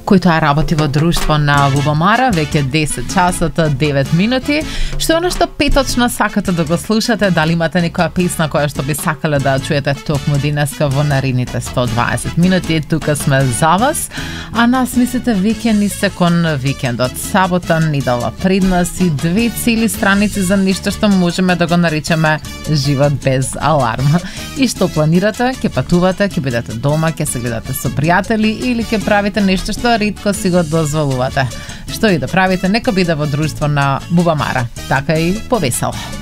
кој тоа работи во друштво на Бубамара, веќе 10 часот 9 минути. Што е нешто петочно сакате да го слушате? Дали имате некоја песна која што би сакале да чуете токму денеска во наредните 120 минути? Тука сме за вас. А нас мислите веќе ни се кон викендот. Сабота, недела пред нас и 2 цели страници за нешто што можеме да го наречеме живот без аларма. И што планирате? Ќе патувате, ќе бидете дома, ќе се гледате со пријатели или ќе правите нешто што ретко си го дозволувате. Што и да правите, нека биде во друштво на Бубамара. Така и повесело.